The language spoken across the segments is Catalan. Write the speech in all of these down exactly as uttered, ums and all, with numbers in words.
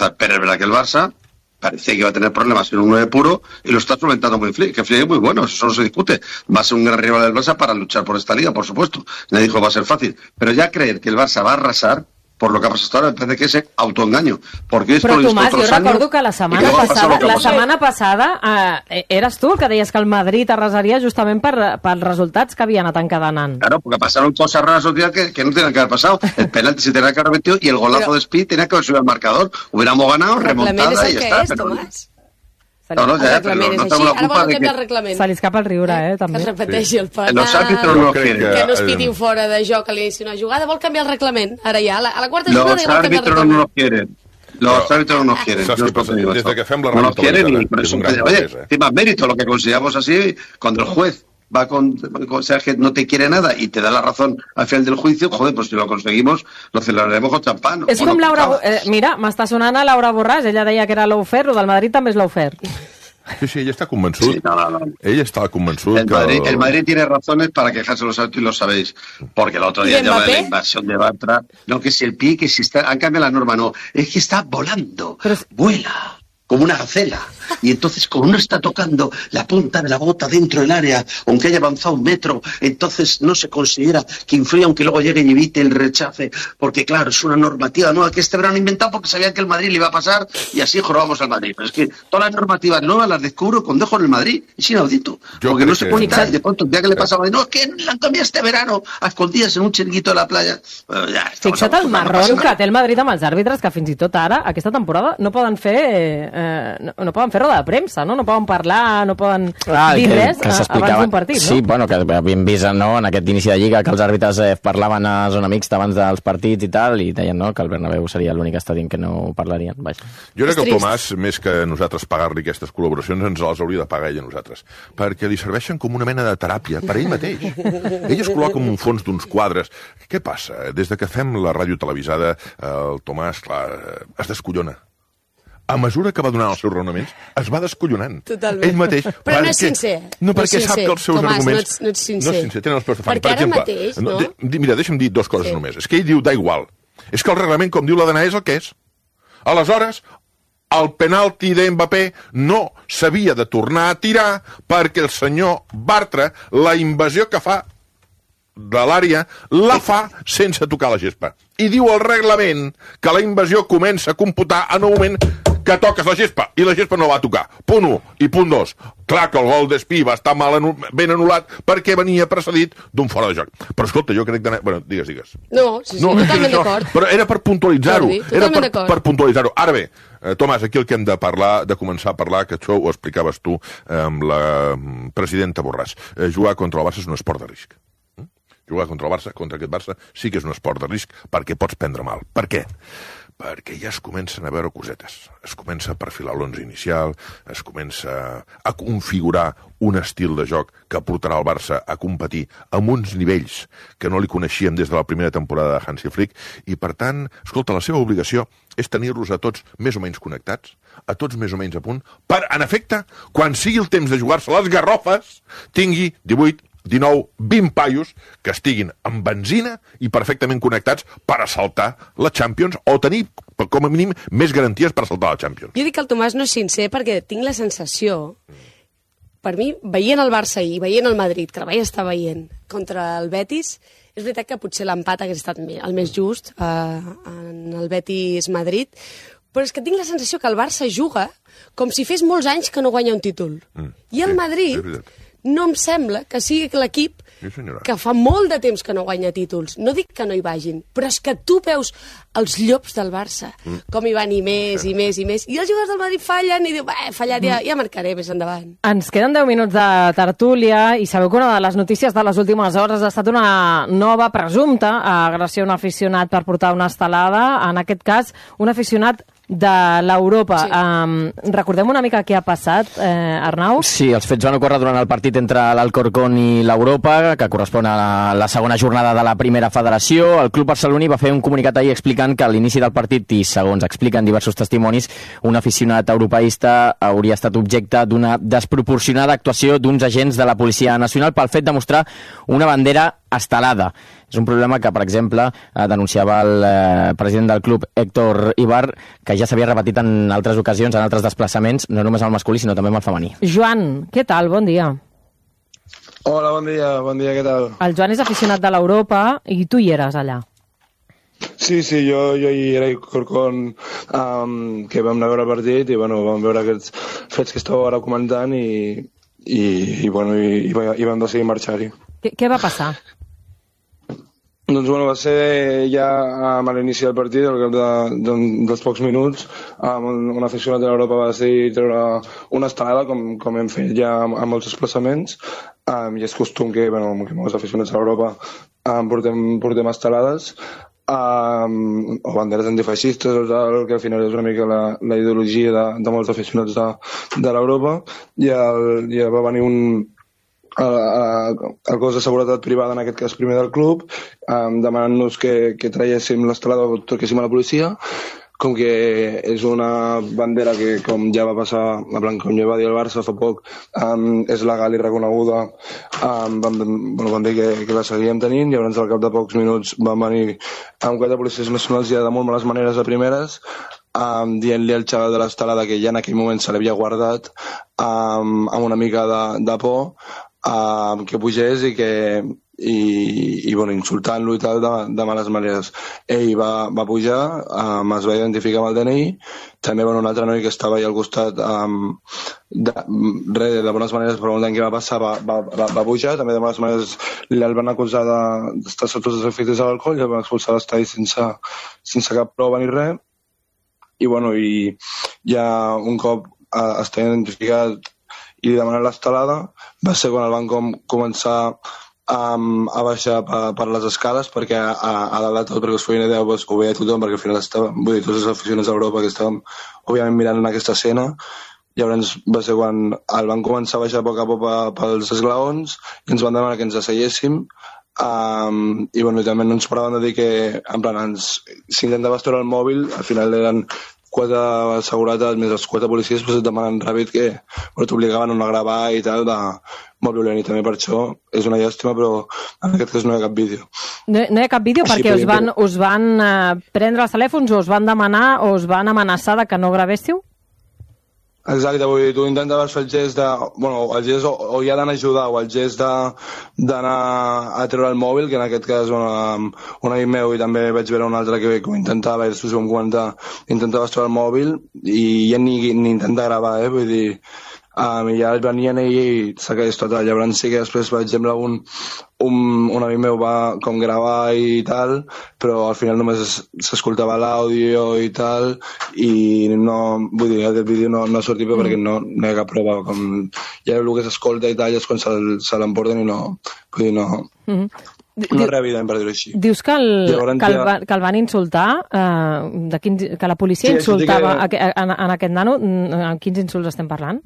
cosas. Pero es verdad que el Barça parecía que iba a tener problemas en un nueve puro y lo está solventando muy Flick, que Flick es muy bueno, eso no se discute. Va a ser un gran rival del Barça para luchar por esta liga, por supuesto. Nadie dijo que va a ser fácil. Pero ya creer que el Barça va a arrasar, por lo que ha pasado hasta ahora, me parece que és autoengaño. Perquè Però Tomàs, jo recordo que la setmana passada, la setmana passada eh, eres tu el que deies que el Madrid arrasaria justament per, pels resultats que havien anat encadenant. Claro, porque pasaron cosas raras otro día que, que no tenían que haber pasado. El penalti se tenía que haber metido y el golazo pero, de Speed tenía que haber subido al marcador. Hubiéramos ganado, remontada y ya está. És, pero... Tomàs? No, no, ja, però no, no tengo la culpa de que... Se li escapa el riure, eh, també. Que es repeteixi el penal, los árbitros no quieren. Que no es pitin fora de joc a l'inici d'una jugada, vol canviar el reglament. Ara ja, a la, a la quarta los jugada ja vol canviar el reglament. Los árbitros no lo quieren. Los árbitros no nos quieren. Saps què passa? Des de que fem la no nos quieren y por és eso, un gran oye, progrés, eh? tiene más mérito lo que consideramos así, cuando el juez va con, o sea, que no te quiere nada y te da la razón al final del juicio, joder, pues si lo conseguimos, lo celebraremos con champán. És com Laura... Eh, mira, m'està sonant a Laura Borràs, ella deia que era l'Ofer, o del Madrid també és l'Ofer. Sí, sí, ella está convençut. Sí, no, no, no. Ella está convençut. El Madrid, que... el Madrid tiene razones para quejarse los árbitros y lo sabéis. Porque el otro día ya de la invasión de Bartra. No, que si el pie, que si está... Han cambiado la norma, no. Es que está volando. Pero... Vuela. Como una gacela. Y entonces, como no está tocando la punta de la bota dentro del área, aunque haya avanzado un metro, entonces no se considera que influya, aunque luego llegue y evite el rechace, porque claro, es una normativa nueva que este verano han inventado porque sabían que el Madrid le iba a pasar y así jorobamos al Madrid. Pero es que todas las normativas nuevas las descubro con dejo en el Madrid. Es inaudito. Yo porque no se puede quitar. Y de pronto, el día que le pasa a Madrid, no, es que la han cambiado este verano a escondidas en un chiringuito de la playa. Bueno, ja, fixa't el marrón que té el Madrid amb els àrbitres, que fins i tot ara, aquesta temporada, no poden fer... Eh, no, no poden fer roda de premsa, no? No poden parlar, no poden ah, dir que, res que abans d'un partit, sí, no? Bueno, que havíem vist no, en aquest inici de Lliga que els àrbitres eh, parlaven a zona mixta abans dels partits i tal, i deien no, que el Bernabéu seria l'únic estadi en què no parlarien. Vaja. Jo crec que el Tomàs, més que nosaltres pagar-li aquestes col·laboracions, ens les hauria de pagar ell a nosaltres, perquè li serveixen com una mena de teràpia per ell mateix. Ell es col·loca en un fons d'uns quadres. Què passa? Des de que fem la ràdio televisada, el Tomàs, clar, es descollona. A mesura que va donant els seus raonaments, es va descollonant. Totalment. Ell mateix. Però no és sincer. No, perquè no sap que els seus Tomàs, arguments... No ets, no ets sincer. No és sincer, tenen els peus de fang. Perquè ara exemple, mateix, no? De, mira, deixa'm dir dues coses sí. només. És que ell diu, da igual. És que el reglament, com diu la D N A, és el que és. Aleshores, el penalti d'Mbappé no s'havia de tornar a tirar perquè el senyor Bartra, la invasió que fa de l'àrea, la fa sense tocar la gespa. I diu el reglament que la invasió comença a computar en un moment que toques la gespa, i la gespa no va tocar. Punt u. I punt dos. Clar que el gol d'Espí va estar mal anu ben anul·lat perquè venia precedit d'un fora de joc. Però escolta, jo crec que... Bueno, digues, digues. No, sí, sí, no, totalment d'acord. Però era per puntualitzar-ho. Era per, per puntualitzar-ho. Ara bé, eh, Tomàs, aquí el que hem de parlar, de començar a parlar, que això ho explicaves tu eh, amb la presidenta Borràs. Eh, jugar contra el Barça és un esport de risc. Mm? Jugar contra el Barça, contra aquest Barça, sí que és un esport de risc perquè pots prendre mal. Per què? Perquè ja es comencen a veure cosetes. Es comença a perfilar l'onze inicial, es comença a configurar un estil de joc que portarà el Barça a competir amb uns nivells que no li coneixíem des de la primera temporada de Hansi Flick, i per tant, escolta, la seva obligació és tenir-los a tots més o menys connectats, a tots més o menys a punt, per, en efecte, quan sigui el temps de jugar-se les garrofes, tingui divuit, dinou, vint paios que estiguin amb benzina i perfectament connectats per assaltar la Champions o tenir, com a mínim, més garanties per assaltar la Champions. Jo dic que el Tomàs no és sincer perquè tinc la sensació, per mi, veient el Barça i veient el Madrid, que la vaig estar veient contra el Betis, és veritat que potser l'empat hagués estat el més just eh, en el Betis-Madrid, però és que tinc la sensació que el Barça juga com si fes molts anys que no guanya un títol. Mm, I el sí, Madrid no em sembla que sigui l'equip sí, que fa molt de temps que no guanya títols. No dic que no hi vagin, però és que tu veus els llops del Barça, mm. com hi van i més, sí. i més, i més, i els jugadors del Madrid fallen i diu, he fallat, ja, ja marcaré més endavant. Ens queden deu minuts de tertúlia i sabeu que una de les notícies de les últimes hores ha estat una nova presumpta agressió a un aficionat per portar una estelada, en aquest cas un aficionat de l'Europa. Sí. Um, recordem una mica què ha passat, eh, Arnau? Sí, els fets van ocórrer durant el partit entre l'Alcorcón i l'Europa, que correspon a la, la segona jornada de la primera federació. El club barceloní va fer un comunicat ahir explicant que a l'inici del partit, i segons expliquen diversos testimonis, un aficionat europeista hauria estat objecte d'una desproporcionada actuació d'uns agents de la Policia Nacional pel fet de mostrar una bandera estelada. És un problema que, per exemple, denunciava el president del club, Héctor Ibar, que ja s'havia repetit en altres ocasions, en altres desplaçaments, no només al masculí, sinó també al femení. Joan, què tal? Bon dia. Hola, bon dia, bon dia, què tal? El Joan és aficionat de l'Europa i tu hi eres allà. Sí, sí, jo, jo hi era a Corcón, um, que vam anar a veure el partit i bueno, vam veure aquests fets que estàveu ara comentant i, i, i, bueno, i, i vam decidir marxar-hi. Què, què va passar? Doncs bueno, va ser ja a l'inici del partit, al cap de, de, dels pocs minuts, um, un aficionat de l'Europa va decidir treure una estelada, com, com hem fet ja amb, amb els desplaçaments, um, i és costum que, bueno, que molts aficionats a l'Europa um, portem, portem estelades, um, o banderes antifeixistes, o tal, que al final és una mica la, la ideologia de, de molts aficionats de, de l'Europa, i el, ja va venir un... el cos de seguretat privada, en aquest cas primer del club, um, demanant-nos que, que traiéssim l'estelada o truquéssim a la policia, com que és una bandera que, com ja va passar a Blanc, com ja va dir el Barça fa poc, um, és legal i reconeguda, um, vam, bueno, vam dir que, que la seguíem tenint, i llavors al cap de pocs minuts van venir amb quatre policies nacionals ja de molt males maneres a primeres, um, dient-li al xaval de l'estelada que ja en aquell moment se l'havia guardat, um, amb una mica de, de por, Uh, que pugés i que i, i bueno, insultant-lo i tal de, de males maneres. Ell va, va pujar, um, es va identificar amb el D N I, també bueno, un altre noi que estava allà al costat, um, de, re, de bones maneres preguntant què va passar, va, va, va, va pujar, també de bones maneres el van acusar d'estar sota els efectes de l'alcohol i el van expulsar a l'estadi sense, sense cap prova ni res, i bueno, i ja un cop uh, està identificat i demanar l'estelada, va ser quan el van com, començar um, a baixar per, per les escales, perquè a, a dalt de tot, perquè us feia una idea, pues, ho veia tothom, perquè al final estàvem, vull dir, tots els aficionats d'Europa que estàvem, òbviament, mirant en aquesta escena, i llavors va ser quan el van començar a baixar a poc a poc pels esglaons, i ens van demanar que ens asseiéssim, um, i bueno, també no ens paraven de dir que, en plan, ens, si intentaves treure el mòbil, al final eren quatre seguretats més els quatre policies, pues et demanen ràpid que bueno, t'obligaven a no gravar i tal, de molt violent, i també per això és una llàstima, però en aquest cas no hi ha cap vídeo. No, no hi ha cap vídeo perquè us van, us van eh, prendre els telèfons o us van demanar o us van amenaçar de que no gravéssiu? Exacte, vull dir, tu intentaves fer el gest de... Bueno, el gest o, o ja d'anar a ajudar, o el gest d'anar a treure el mòbil, que en aquest cas bueno, un amic meu i també vaig veure un altre que, que ho intentava, i després ho vam comentar, intentaves treure el mòbil i ja ni, ni intentar gravar, eh? Vull dir... Um, i ja venien ell i s'acaís total. Llavors sí que després, per exemple, un, un, un amic meu va com gravar i tal, però al final només s'escoltava l'àudio i tal, i no, vull dir, aquest vídeo no, no ha sortit mm. perquè no, no hi ha cap prova. Com, ja el que s'escolta i tal, és quan se, se l'emporten i no, vull dir, no... Mm -hmm. No és evident, per dir-ho així. Dius que el, Llavors, que el, va, que el van insultar, eh, de quins, que la policia sí, insultava que... en, en aquest nano, en quins insults estem parlant?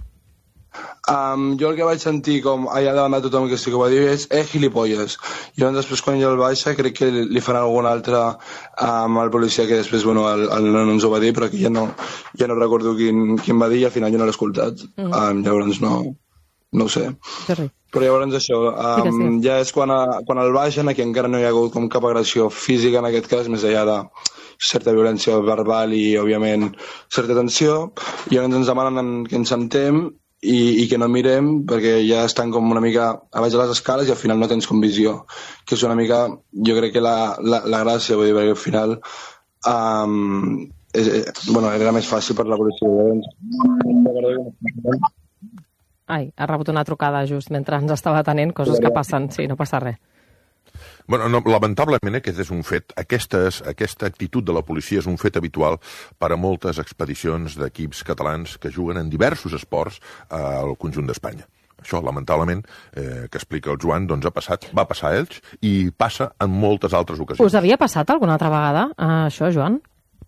Um, jo el que vaig sentir com allà davant de tothom que sí que ho va dir és eh, gilipolles. I llavors després quan jo el baixa crec que li farà algun altre um, al policia que després bueno, el, el no ens ho va dir, però que ja no, ja no recordo quin, quin va dir i al final jo no l'he escoltat. Mm. Um, llavors no, no ho sé. Sí. Però llavors això, um, sí sí. ja és quan, a, quan el baixen, aquí encara no hi ha hagut com cap agressió física en aquest cas, més enllà de certa violència verbal i òbviament certa tensió, i llavors ens demanen que ens sentem I, i que no mirem perquè ja estan com una mica a baix de les escales i al final no tens com visió, que és una mica, jo crec que la, la, la gràcia, vull dir, perquè al final um, és, és, bueno, era més fàcil per la policia. Ai, ha rebut una trucada just mentre ens estava atenent, coses que passen, sí, no passa res. Bueno, no, lamentablement aquest és un fet, aquestes, aquesta actitud de la policia és un fet habitual per a moltes expedicions d'equips catalans que juguen en diversos esports al conjunt d'Espanya. Això, lamentablement, eh, que explica el Joan, doncs ha passat, va passar a Elx i passa en moltes altres ocasions. Us havia passat alguna altra vegada, uh, això, Joan?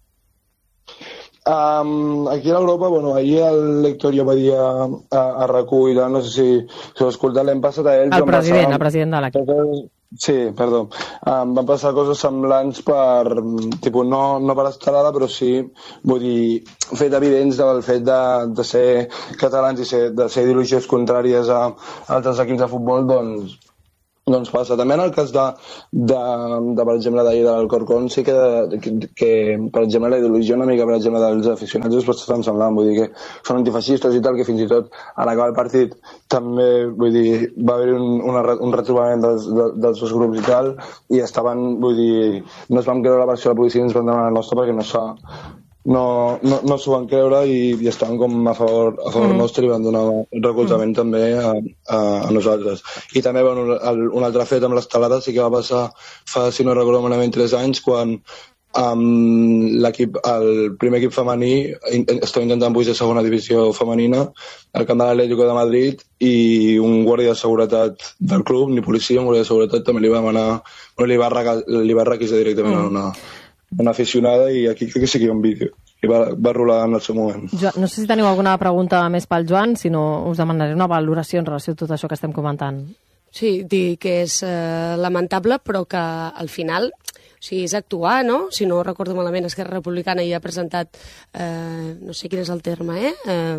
Um, aquí a l'Europa, bueno, ahir el lector jo va dir a, a, a RAC1 i tal, no sé si, si ho escoltat, l'hem passat a Elx. El president, passar, el president de l'equip. Sí, perdó. Um, van passar coses semblants per, tipus, no, no per estelada, però sí, vull dir, fet evidents del fet de, de ser catalans i ser, de ser ideologies contràries a altres equips de futbol, doncs, doncs passa. També en el cas de, de, de per exemple, d'ahir de l'Alcorcón, sí que, que, que, per exemple, la ideologia una mica, per exemple, dels aficionats és bastant semblant, vull dir que són antifeixistes i tal, que fins i tot a l'acabar el partit també, vull dir, va haver un, una, un retrobament dels, dels dos grups i tal, i estaven, vull dir, no es van creure la versió de la policia i ens van demanar la nostra perquè no s'ha no, no, no s'ho van creure i, i estaven com a favor, a favor mm. nostre i van donar recolzament mm. també a, a, a nosaltres. I també, bueno, el, un altre fet amb l'estelada sí que va passar fa, si no recordo malament, tres anys, quan um, l'equip, el primer equip femení in, estava intentant pujar a segona divisió femenina al camp de l'Atlético de Madrid i un guàrdia de seguretat del club, ni policia, un guàrdia de seguretat també li va demanar, no, li va, li va requisar directament mm. a una una aficionada i aquí crec que sí que hi ha un vídeo i va, va rolar en el seu moment. Jo, no sé si teniu alguna pregunta més pel Joan, si no us demanaré una valoració en relació a tot això que estem comentant. Sí, dir que és eh, lamentable, però que al final, o sigui, és actuar, no? Si no recordo malament, Esquerra Republicana ja ha presentat, eh, no sé quin és el terme, eh? eh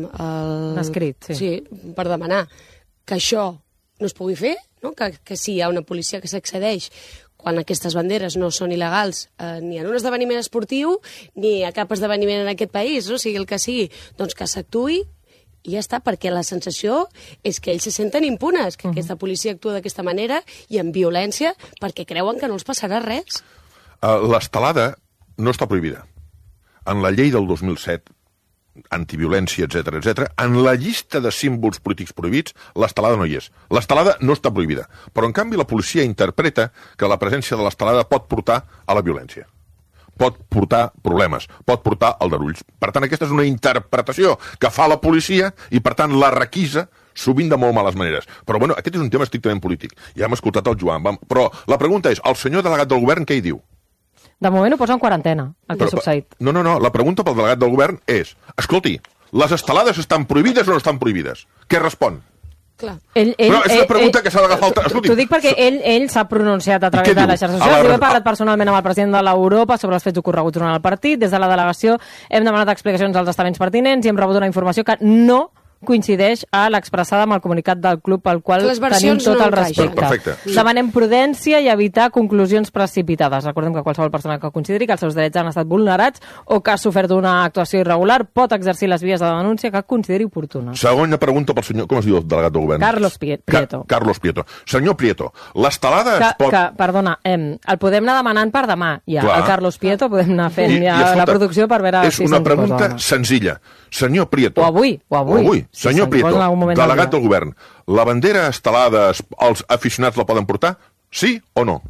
el... L'escrit, sí. Sí, per demanar que això no es pugui fer, no? Que, que si hi ha una policia que s'accedeix quan aquestes banderes no són il·legals eh, ni en un esdeveniment esportiu ni a cap esdeveniment en aquest país, no? O sigui, el que sigui, doncs que s'actuï i ja està, perquè la sensació és que ells se senten impunes, que uh -huh. aquesta policia actua d'aquesta manera i amb violència perquè creuen que no els passarà res. Uh, l'estelada no està prohibida. En la llei del dos mil set, antiviolència, etcètera, etcètera, en la llista de símbols polítics prohibits, l'estelada no hi és. L'estelada no està prohibida, però en canvi la policia interpreta que la presència de l'estelada pot portar a la violència. Pot portar problemes, pot portar aldarulls. Per tant, aquesta és una interpretació que fa la policia i, per tant, la requisa sovint de molt males maneres. Però, bueno, aquest és un tema estrictament polític. Ja hem escoltat el Joan, vam... però la pregunta és, el senyor delegat del govern què hi diu? De moment ho posa en quarantena, el que ha succeït. No, no, no, la pregunta pel delegat del govern és, escolti, les estelades estan prohibides o no estan prohibides? Què respon? Clar. Ell, ell, Però és una pregunta ell, que s'ha d'agafar... T'ho dic perquè ell ell s'ha pronunciat a través de les xarxes socials. Jo he parlat personalment amb el president de l'Europa sobre els fets ocorreguts durant el partit. Des de la delegació hem demanat explicacions als estaments pertinents i hem rebut una informació que no coincideix a l'expressada amb el comunicat del club pel qual tenim tot no el respecte. Perfecte. Demanem prudència i evitar conclusions precipitades. Recordem que qualsevol persona que consideri que els seus drets han estat vulnerats o que ha sofert una actuació irregular pot exercir les vies de denúncia que consideri oportunes. Segona pregunta pel senyor... Com es diu el delegat del govern? Carlos Prieto. Ca Carlos Prieto. Senyor Prieto, l'estelada es pot... Que, perdona, eh, el podem anar demanant per demà. Ja, clar. El Carlos Prieto podem anar fent I, ja i, escolta, la producció per veure és si una pregunta senzilla. Senyor Prieto... O avui, o avui. O avui. Si senyor Prieto, delegat del govern, la bandera estelada els aficionats la poden portar? Sí o no?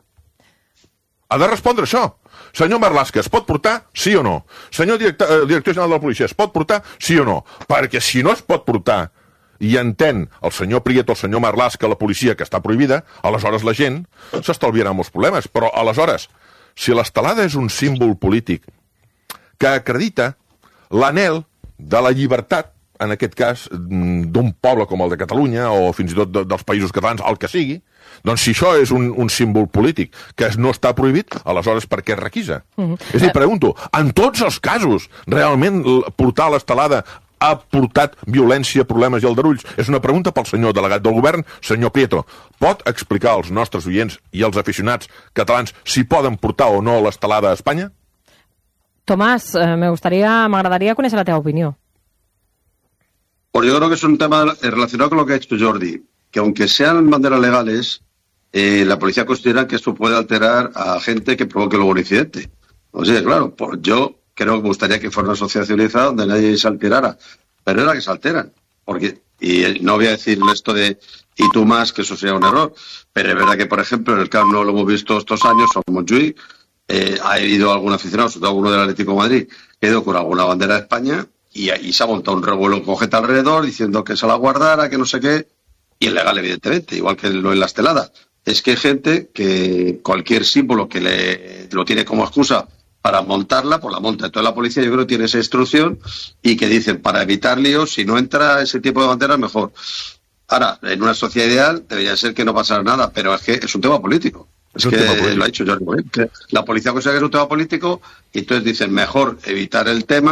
Ha de respondre això. Senyor Marlaska, es pot portar? Sí o no? Senyor director, eh, director general de la policia, es pot portar? Sí o no? Perquè si no es pot portar i entén el senyor Prieto, el senyor Marlaska, la policia, que està prohibida, aleshores la gent s'estalviarà molts problemes. Però aleshores, si l'estelada és un símbol polític que acredita l'anhel de la llibertat, en aquest cas, d'un poble com el de Catalunya, o fins i tot de, dels països catalans, el que sigui, doncs si això és un, un símbol polític que no està prohibit, aleshores per què es requisa? Uh -huh. És a dir, pregunto, en tots els casos, realment portar l'estelada ha portat violència, problemes i aldarulls? És una pregunta pel senyor delegat del govern. Senyor Prieto, pot explicar als nostres oients i als aficionats catalans si poden portar o no l'estelada a Espanya? Tomás, eh, me gustaría, me agradaría conocer la teva opinión. Pues yo creo que es un tema relacionado con lo que ha dicho Jordi, que aunque sean banderas legales, eh, la policía considera que esto puede alterar a gente que provoque luego un incidente. O sea, claro, pues yo creo que me gustaría que fuera una sociedad civilizada donde nadie se alterara, pero es la que se alteran. Porque, y no voy a decir esto de y tú más, que eso sería un error, pero es verdad que, por ejemplo, en el Camp Nou lo hemos visto estos años, en Montjuïc, eh, ha ido algún aficionado, sobre todo uno del Atlético de Madrid, que ha ido con alguna bandera de España, y ahí se ha montado un revuelo con gente alrededor diciendo que se la guardara, que no sé qué, y es legal, evidentemente, igual que lo en la estelada. Es que hay gente que cualquier símbolo que le lo tiene como excusa para montarla, pues la monta. Entonces la policía yo creo que tiene esa instrucción y que dicen, para evitar líos, si no entra ese tipo de banderas, mejor. Ahora, en una sociedad ideal debería ser que no pasara nada, pero es que es un tema político. Es, es que lo ha dicho Jordi, que la policía considera que es un tema político y entonces dicen, mejor evitar el tema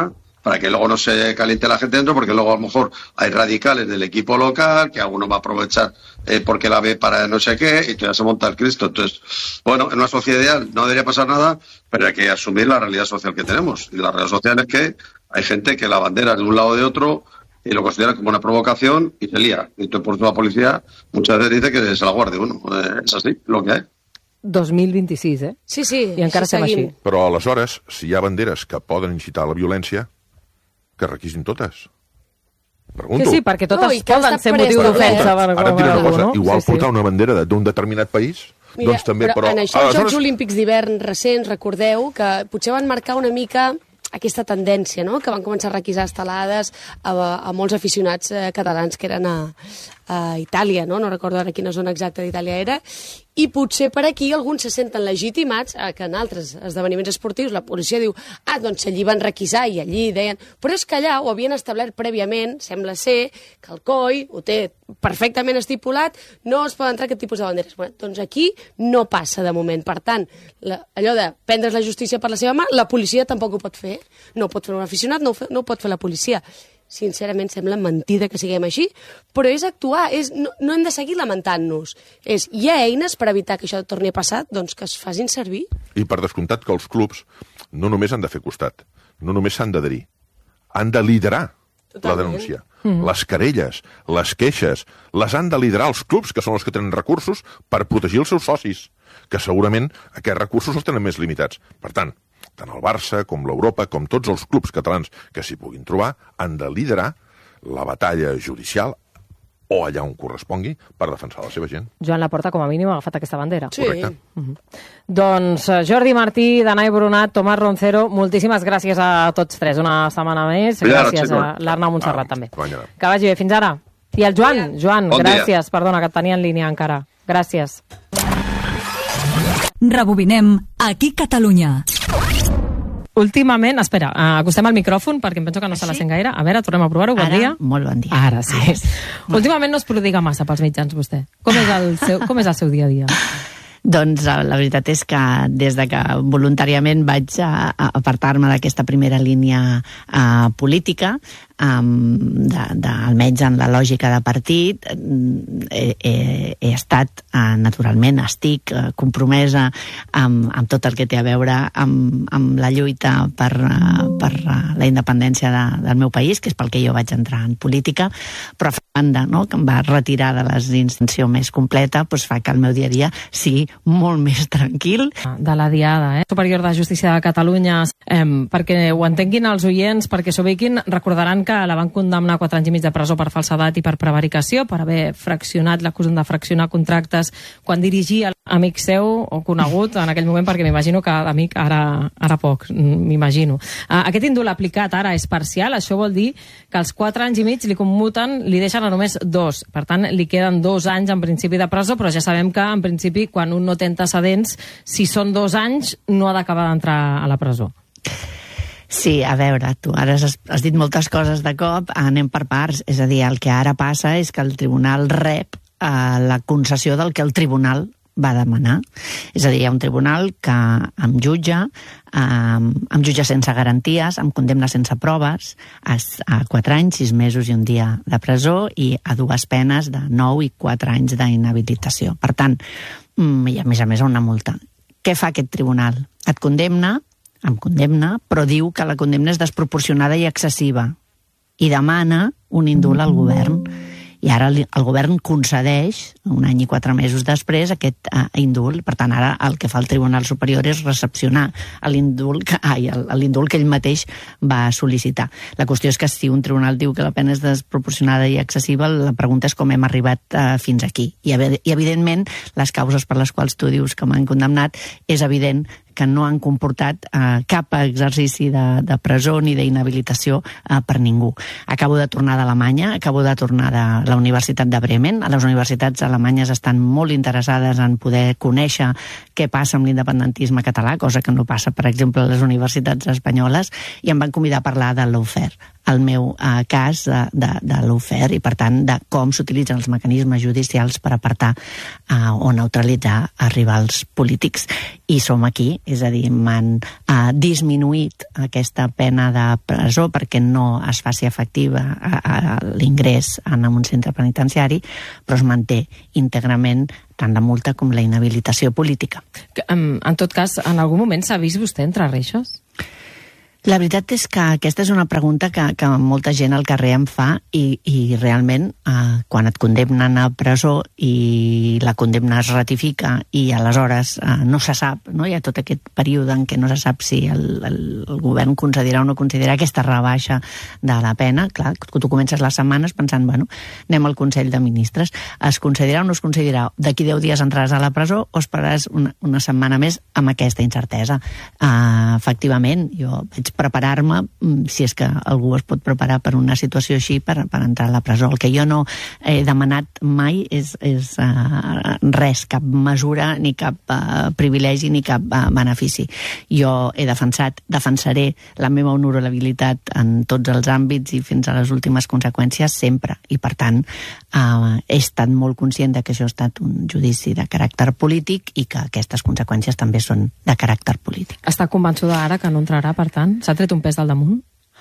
para que luego no se caliente la gente dentro, porque luego a lo mejor hay radicales del equipo local, que alguno va a aprovechar eh, porque la ve para no sé qué, y ya se monta el Cristo. Entonces, bueno, en una sociedad ideal no debería pasar nada, pero hay que asumir la realidad social que tenemos. Y la realidad social es que hay gente que la bandera de un lado o de otro y lo considera como una provocación y se lía. Y entonces, por eso la policía muchas veces dice que se la guarde. Bueno, eh, és així, lo que hay. dos mil vint-i-sis, eh? Sí, sí. I encara estem així. Però aleshores, si hi ha banderes que poden incitar a la violència, que requisin totes. Pregunto. Sí, sí, perquè totes no, poden ser motiu d'ofensa. Ara et diré una cosa, igual sí, sí. portar una bandera d'un determinat país... Mira, doncs també, però, però en això, els Jocs Olímpics d'hivern recents, recordeu que potser van marcar una mica aquesta tendència, no?, que van començar a requisar estelades a, a molts aficionats eh, catalans que eren a, a Itàlia, no? No recordo ara quina zona exacta d'Itàlia era, i potser per aquí alguns se senten legitimats a que en altres esdeveniments esportius la policia diu, ah, doncs allí van requisar i allí deien... Però és que allà ho havien establert prèviament, sembla ser que el C O I ho té perfectament estipulat, no es poden entrar aquest tipus de banderes. Bueno, doncs aquí no passa de moment. Per tant, la, allò de prendre's la justícia per la seva mà, la policia tampoc ho pot fer. No ho pot fer un aficionat, no ho, fe, no ho pot fer la policia. Sincerament sembla mentida que siguem així, però és actuar, és, no, no hem de seguir lamentant-nos. És, hi ha eines per evitar que això torni a passar, doncs que es facin servir. I per descomptat que els clubs no només han de fer costat, no només s'han d'adherir, han de liderar Totalment. la denúncia. Mm-hmm. Les querelles, les queixes, les han de liderar els clubs, que són els que tenen recursos, per protegir els seus socis, que segurament aquests recursos els tenen més limitats. Per tant, tant el Barça com l'Europa, com tots els clubs catalans que s'hi puguin trobar, han de liderar la batalla judicial o allà on correspongui per defensar la seva gent. Joan Laporta, com a mínim, ha agafat aquesta bandera. Sí. Correcte. Uh-huh. Doncs Jordi Martí, Danai Brunat, Tomàs Roncero, moltíssimes gràcies a tots tres. Una setmana més. Gràcies a l'Arnau Montserrat, ah, també. Banyana. Que vagi bé. Fins ara. I el Joan, Joan, bon gràcies. Dia. Perdona, que et tenia en línia encara. Gràcies. Rebobinem aquí Catalunya. Últimament, espera, acostem el micròfon perquè em penso que no se la sent gaire. A veure, tornem a provar-ho, bon Ara, dia. Molt bon dia. Ara sí. Ara sí. Últimament no es prodiga massa pels mitjans, vostè. Com és el seu, com és el seu dia a dia? Doncs la veritat és que des de que voluntàriament vaig a, a apartar-me d'aquesta primera línia uh, política, um, de, de, almenys en la lògica de partit, he, he, he estat, uh, naturalment, estic uh, compromesa amb, amb tot el que té a veure amb, amb la lluita per, uh, per uh, la independència de, del meu país, que és pel que jo vaig entrar en política, però a banda, no?, que em va retirar de les instàncies més completa, doncs fa que el meu dia a dia sigui molt més tranquil. De la Diada, eh? Superior de Justícia de Catalunya, eh, perquè ho entenguin els oients, perquè s'ho veguin, recordaran que la van condemnar a quatre anys i mig de presó per falsedat i per prevaricació, per haver fraccionat, l'acusen de fraccionar contractes quan dirigia amic seu o conegut en aquell moment, perquè m'imagino que amic ara, ara poc, m'imagino. Uh, aquest indult aplicat ara és parcial, això vol dir que els quatre anys i mig li commuten, li deixen a només dos. Per tant, li queden dos anys en principi de presó, però ja sabem que en principi quan un no té antecedents, si són dos anys, no ha d'acabar d'entrar a la presó. Sí, a veure, tu ara has, has dit moltes coses de cop, anem per parts. És a dir, el que ara passa és que el tribunal rep eh, la concessió del que el tribunal va demanar. És a dir, hi ha un tribunal que em jutja, eh, em jutja sense garanties, em condemna sense proves, a, a quatre anys, sis mesos i un dia de presó i a dues penes de nou i quatre anys d'inhabilitació. Per tant, i a més a més una multa. Què fa aquest tribunal? Et condemna, em condemna, però diu que la condemna és desproporcionada i excessiva i demana un indult al govern. I ara el govern concedeix, un any i quatre mesos després, aquest uh, indult. Per tant, ara el que fa el Tribunal Superior és recepcionar l'indult que, ai, l'indult que ell mateix va sol·licitar. La qüestió és que si un tribunal diu que la pena és desproporcionada i excessiva, la pregunta és com hem arribat uh, fins aquí. I, I, evidentment, les causes per les quals tu dius que m'han condemnat, és evident que no han comportat eh, cap exercici de, de presó ni d'inhabilitació eh, per ningú. Acabo de tornar d'Alemanya, acabo de tornar de la Universitat de Bremen. A les universitats alemanyes estan molt interessades en poder conèixer què passa amb l'independentisme català, cosa que no passa, per exemple, a les universitats espanyoles, i em van convidar a parlar de l'Lawfare. el meu eh, cas de, de, de l'Ufer i, per tant, de com s'utilitzen els mecanismes judicials per apartar eh, o neutralitzar a rivals polítics. I som aquí, és a dir, m'han eh, disminuït aquesta pena de presó perquè no es faci efectiva a, a l'ingrés en un centre penitenciari, però es manté íntegrament tant la multa com la inhabilitació política. En, en tot cas, en algun moment s'ha vist vostè entre reixes? La veritat és que aquesta és una pregunta que, que molta gent al carrer em fa i, i realment eh, quan et condemnen a presó i la condemna es ratifica i aleshores eh, no se sap, no? Hi ha tot aquest període en què no se sap si el, el, el govern concedirà o no concedirà aquesta rebaixa de la pena. Clar, tu comences les setmanes pensant, bueno, anem al Consell de Ministres, es concedirà o no es concedirà? D'aquí deu dies entraràs a la presó o esperaràs una, una setmana més amb aquesta incertesa? Eh, efectivament, jo vaig preparar-me, si és que algú es pot preparar per una situació així, per, per entrar a la presó. El que jo no he demanat mai és, és uh, res, cap mesura, ni cap uh, privilegi, ni cap uh, benefici. Jo he defensat, defensaré la meva honorabilitat en tots els àmbits i fins a les últimes conseqüències sempre. I, per tant, uh, he estat molt conscient de que això ha estat un judici de caràcter polític i que aquestes conseqüències també són de caràcter polític. Està convençuda ara que no entrarà, per tant? S'ha tret un pes del damunt?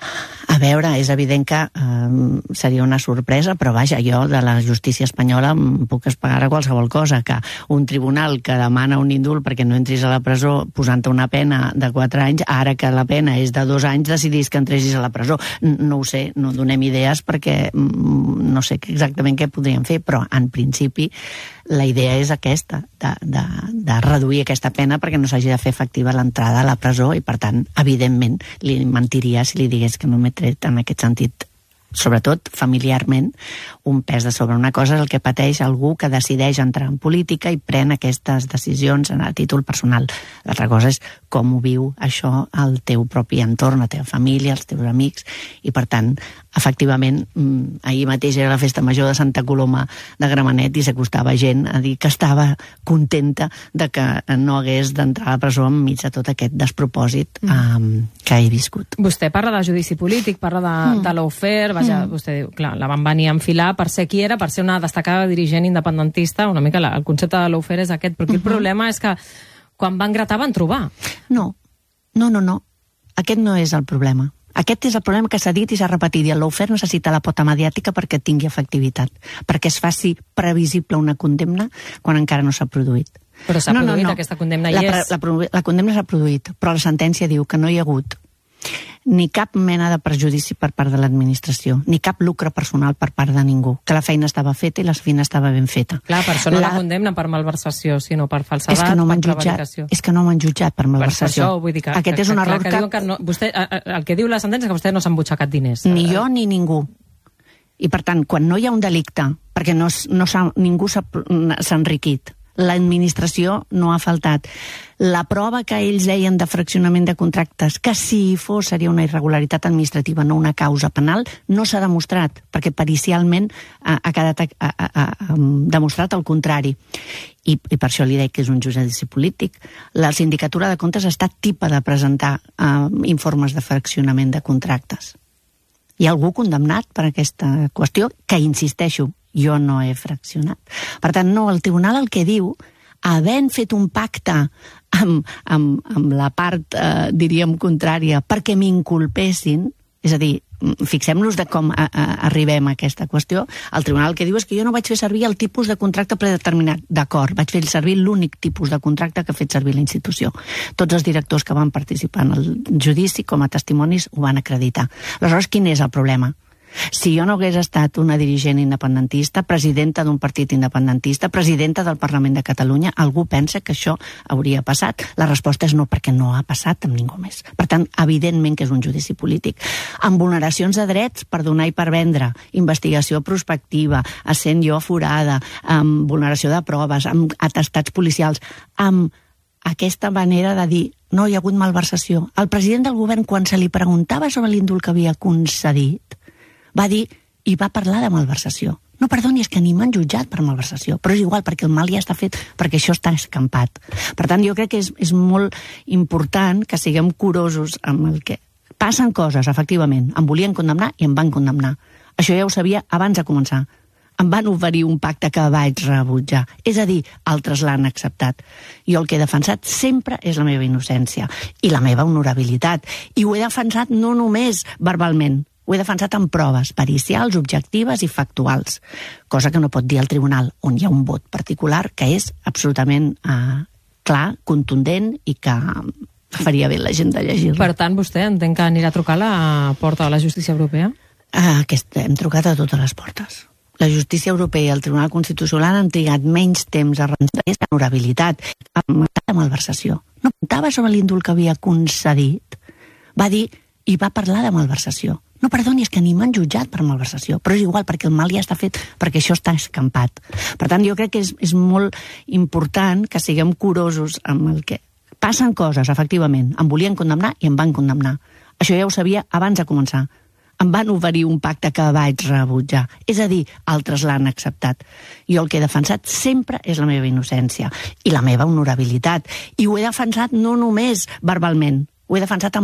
A veure, és evident que eh, seria una sorpresa, però vaja, jo de la justícia espanyola em puc esperar a qualsevol cosa, que un tribunal que demana un indult perquè no entris a la presó posant-te una pena de quatre anys, ara que la pena és de dos anys, decidís que entressis a la presó. No ho sé, no donem idees perquè no sé exactament què podríem fer, però en principi la idea és aquesta, de, de, de reduir aquesta pena perquè no s'hagi de fer efectiva l'entrada a la presó i, per tant, evidentment, li mentiria si li digués que no m'he tret en aquest sentit, sobretot familiarment, un pes de sobre. Una cosa és el que pateix algú que decideix entrar en política i pren aquestes decisions a títol personal. L'altra cosa és com ho viu això al teu propi entorn, la teva família, els teus amics, i per tant, efectivament, ahir mateix era la festa major de Santa Coloma de Gramenet i s'acostava gent a dir que estava contenta de que no hagués d'entrar a la presó enmig de tot aquest despropòsit um, que he viscut. Vostè parla de judici polític, parla de, mm. de l'Aufer, vaja, mm. vostè diu, clar, la van venir a enfilar per ser qui era, per ser una destacada dirigent independentista, una mica la, el concepte de l'Aufer és aquest, però aquí el problema és que quan van gratar van trobar. No, no, no, no. Aquest no és el problema. Aquest és el problema que s'ha dit i s'ha repetit, i el lawfare necessita la pota mediàtica perquè tingui efectivitat, perquè es faci previsible una condemna quan encara no s'ha produït. Però s'ha no, produït no, no. aquesta condemna, la, i és... La, la, la condemna s'ha produït, però la sentència diu que no hi ha hagut ni cap mena de perjudici per part de l'administració, ni cap lucre personal per part de ningú, que la feina estava feta i la feina estava ben feta. Clar, per això no la, la condemna per malversació, sinó per falsedat, és que no per prevaricació. És que no m'han jutjat per malversació. Per això, vull dir que, Aquest que, és un que, error que, que, que no, vostè, el que diu la sentència és que vostè no s'ha embutxacat diners. Ni jo ni ningú. I per tant, quan no hi ha un delicte, perquè no, no s'ha, ningú s'ha enriquit, l'administració no ha faltat. La prova que ells deien de fraccionament de contractes, que si fos seria una irregularitat administrativa, no una causa penal, no s'ha demostrat, perquè pericialment ha, ha quedat ha, ha, ha demostrat el contrari. I, I per això li dic que és un judici polític. La Sindicatura de Comptes està tipa de presentar uh, informes de fraccionament de contractes. Hi ha algú condemnat per aquesta qüestió, que insisteixo, jo no he fraccionat. Per tant, no, el tribunal el que diu, havent fet un pacte amb, amb, amb la part, eh, diríem, contrària, perquè m'inculpessin, és a dir, fixem-nos de com a, a, arribem a aquesta qüestió, el tribunal el que diu és que jo no vaig fer servir el tipus de contracte predeterminat. D'acord, vaig fer servir l'únic tipus de contracte que ha fet servir la institució. Tots els directors que van participar en el judici com a testimonis ho van acreditar. Aleshores, quin és el problema? Si jo no hagués estat una dirigent independentista, presidenta d'un partit independentista, presidenta del Parlament de Catalunya, algú pensa que això hauria passat? La resposta és no, perquè no ha passat amb ningú més. Per tant, evidentment que és un judici polític. Amb vulneracions de drets per donar i per vendre, investigació prospectiva, essent jo forada, amb vulneració de proves, amb atestats policials, amb aquesta manera de dir no hi ha hagut malversació. El president del govern, quan se li preguntava sobre l'indult que havia concedit, va dir, i va parlar de malversació. No, perdoni, és que ni m'han jutjat per malversació, però és igual, perquè el mal ja està fet, perquè això està escampat. Per tant, jo crec que és, és molt important que siguem curosos amb el que Passen coses, efectivament. Em volien condemnar i em van condemnar. Això ja ho sabia abans de començar. Em van oferir un pacte que vaig rebutjar. És a dir, altres l'han acceptat. Jo el que he defensat sempre és la meva innocència i la meva honorabilitat. I ho he defensat no només verbalment, ho he defensat amb proves pericials, objectives i factuals, cosa que no pot dir el tribunal, on hi ha un vot particular que és absolutament eh, clar, contundent i que faria bé la gent de llegir-lo. Per tant, vostè entenc que anirà a trucar a la porta de la justícia europea? Uh, aquest, hem trucat a totes les portes. La justícia europea i el Tribunal Constitucional han trigat menys temps a rentar aquesta honorabilitat. Amb malversació. No comptava sobre l'indult que havia concedit. Va dir, i va parlar de malversació. No, perdoni, és que ni m'han jutjat per malversació, però és igual, perquè el mal ja està fet, perquè això està escampat. Per tant, jo crec que és, és molt important que siguem curosos amb el que... Passen coses, efectivament. Em volien condemnar i em van condemnar. Això ja ho sabia abans de començar. Em van oferir un pacte que vaig rebutjar. És a dir, altres l'han acceptat. Jo el que he defensat sempre és la meva innocència i la meva honorabilitat. I ho he defensat no només verbalment, ho he defensat amb